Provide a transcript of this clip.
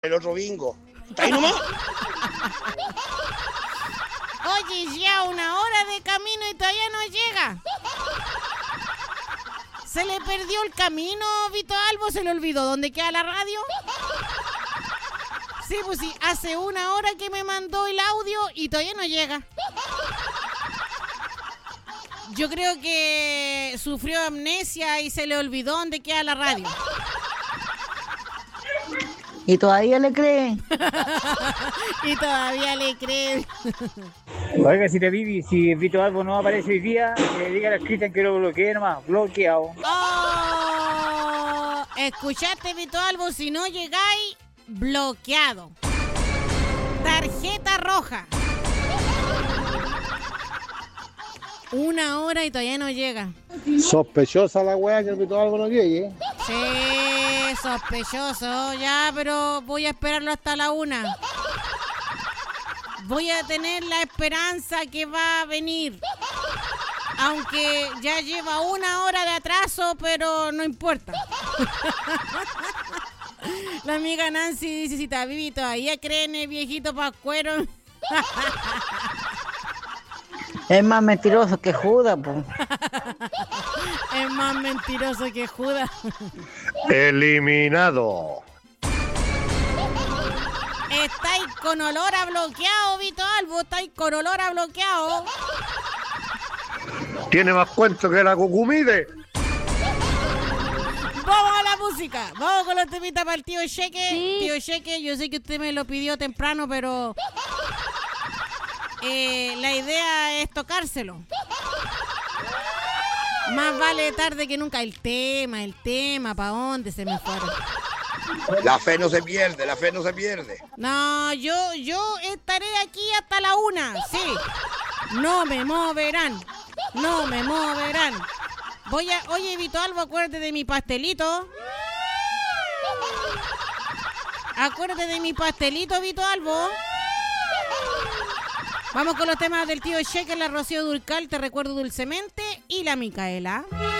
el otro bingo. ¿Está ahí nomás? Oye, ya 1 hora de camino y todavía no llega. ¿Se le perdió el camino, Vito Albo? ¿Se le olvidó dónde queda la radio? Sí, pues sí, hace 1 hora que me mandó el audio y todavía no llega. Yo creo que sufrió amnesia y se le olvidó dónde queda la radio. ¿Y todavía le cree? Y todavía le cree. Oiga, si Vito Albo no aparece hoy día, dígale a Cristian que lo bloquee nomás, bloqueado. Oh, escuchaste, Vito Albo, si no llegáis, bloqueado. Tarjeta roja. 1 hora y todavía no llega. Sospechosa la weá que el Vito Albo no llegue. Sí, sospechoso, ya, pero voy a esperarlo hasta la 1. Voy a tener la esperanza que va a venir. Aunque ya lleva 1 hora de atraso, pero no importa. La amiga Nancy dice, si está vivo todavía cree en el viejito pascuero. Es más mentiroso que Judas, po. Es más mentiroso que Judas. Eliminado. Estáis con olor a bloqueado, Vito Albo. Estáis con olor a bloqueado. Tiene más cuento que la cucumide. Vamos a la música. Vamos con los temitas para el tío Cheque. Sí. Tío Cheque, yo sé que usted me lo pidió temprano, pero la idea es tocárselo. Más vale tarde que nunca. El tema, ¿para dónde se me fueron? La fe no se pierde, la fe no se pierde. No, yo estaré aquí hasta la 1, sí. No me moverán. Oye, Vito Albo, acuérdate de mi pastelito. Acuérdate de mi pastelito, Vito Albo. Vamos con los temas del tío Cheque, la Rocío Dúrcal, Te recuerdo dulcemente, y la Micaela.